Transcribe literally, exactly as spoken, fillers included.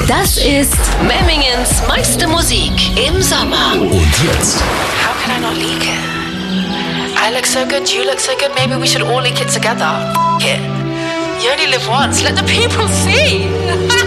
Das ist Memmingens meiste Musik im Sommer. Und jetzt? How can I not leak it? I look so good, you look so good, maybe we should all leak it together. F it. You only live once, let the people see.